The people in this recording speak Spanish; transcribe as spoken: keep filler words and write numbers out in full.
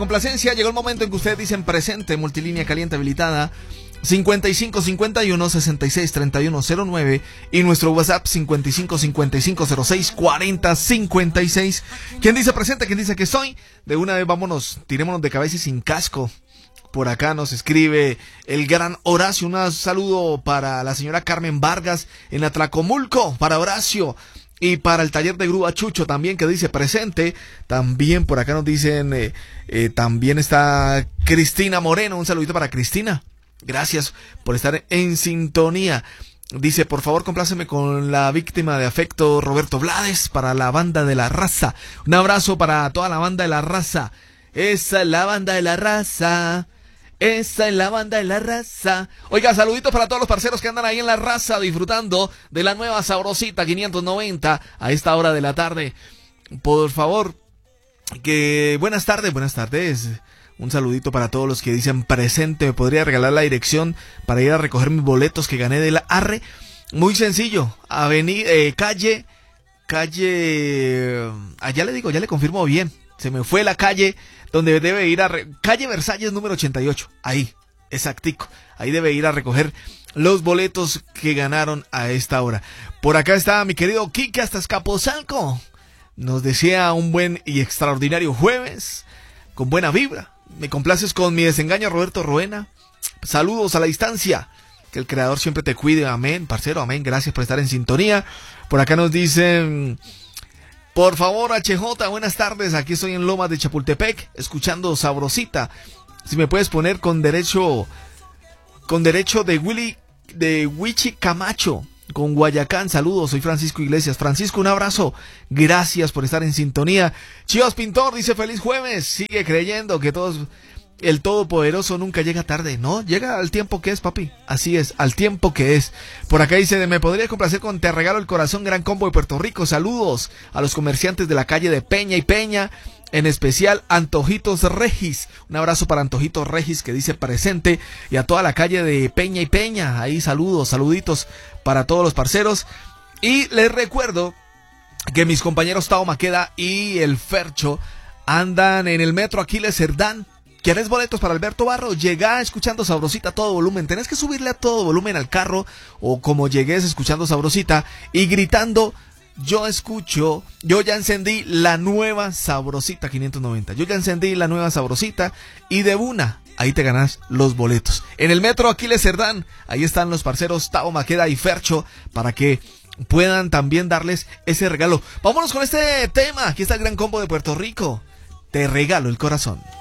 Complacencia, llegó el momento en que ustedes dicen presente, multilínea caliente habilitada cincuenta y cinco cincuenta y uno sesenta y seis treinta y uno cero nueve y nuestro WhatsApp cincuenta y cinco cincuenta y cinco cero seis cuarenta cincuenta y seis. ¿Quién dice presente? ¿Quién dice que soy? De una vez vámonos, tirémonos de cabeza y sin casco. Por acá nos escribe el gran Horacio. Un saludo para la señora Carmen Vargas en Atlacomulco, para Horacio. Y para el taller de grúa Chucho también, que dice presente. También por acá nos dicen, eh, eh, también está Cristina Moreno. Un saludito para Cristina. Gracias por estar en sintonía. Dice, por favor, compláceme con la víctima de afecto Roberto Blades para la banda de la raza. Un abrazo para toda la banda de la raza. Esa es la banda de la raza. Esa es la banda de la raza. Oiga, saluditos para todos los parceros que andan ahí en la raza disfrutando de la nueva Sabrosita quinientos noventa a esta hora de la tarde. Por favor, que buenas tardes, buenas tardes. Un saludito para todos los que dicen presente. ¿Me podría regalar la dirección para ir a recoger mis boletos que gané de la Arre? Muy sencillo. Avenida, eh, calle, calle... Allá le digo, ya le confirmo bien. Se me fue la calle donde debe ir a... Re... Calle Versalles número ochenta y ocho. Ahí, exactico. Ahí debe ir a recoger los boletos que ganaron a esta hora. Por acá está mi querido Kike hasta Escapozalco. Nos desea un buen y extraordinario jueves. Con buena vibra. Me complaces con mi desengaño, Roberto Roena. Saludos a la distancia. Que el creador siempre te cuide. Amén, parcero, amén. Gracias por estar en sintonía. Por acá nos dicen... Por favor, H J, buenas tardes. Aquí estoy en Lomas de Chapultepec, escuchando Sabrosita. Si me puedes poner con derecho, con derecho de Willy, de Wichi Camacho, con Guayacán. Saludos, soy Francisco Iglesias. Francisco, un abrazo. Gracias por estar en sintonía. Chivas Pintor dice feliz jueves. Sigue creyendo que todos... El Todopoderoso nunca llega tarde, ¿no? Llega al tiempo que es, papi. Así es, al tiempo que es. Por acá dice, me podría complacer con Te Regalo el Corazón, Gran Combo de Puerto Rico. Saludos a los comerciantes de la calle de Peña y Peña, en especial Antojitos Regis. Un abrazo para Antojitos Regis que dice presente, y a toda la calle de Peña y Peña. Ahí saludos, saluditos para todos los parceros. Y les recuerdo que mis compañeros Tao Maqueda y el Fercho andan en el metro Aquiles Cerdán. ¿Quieres boletos para Alberto Barro? Llega escuchando Sabrosita a todo volumen. Tenés que subirle a todo volumen al carro, o como llegues escuchando Sabrosita y gritando, yo escucho, yo ya encendí la nueva Sabrosita quinientos noventa. Yo ya encendí la nueva Sabrosita, y de una, ahí te ganas los boletos. En el metro Aquiles Cerdán, ahí están los parceros Tao Maqueda y Fercho para que puedan también darles ese regalo. Vámonos con este tema. Aquí está el Gran Combo de Puerto Rico. Te regalo el corazón.